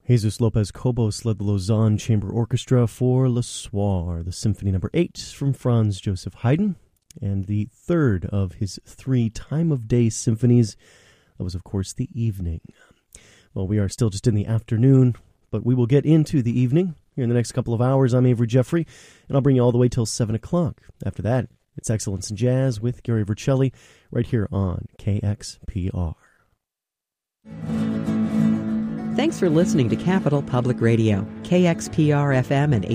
Jesus Lopez Cobos led the Lausanne Chamber Orchestra for Le Soir, the Symphony No. 8 from Franz Joseph Haydn, and the third of his 3 time-of-day symphonies. That was, of course, the evening. Well, we are still just in the afternoon, but we will get into the evening here in the next couple of hours. I'm Avery Jeffrey, and I'll bring you all the way till 7 o'clock. After that, it's Excellence in Jazz with Gary Vercelli right here on KXPR. Thanks for listening to Capital Public Radio, KXPR FM and